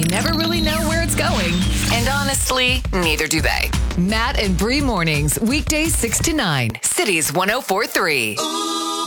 never really know where it's going. And honestly, neither do they. Matt and Bree mornings, weekdays 6 to 9. Cities 104.3.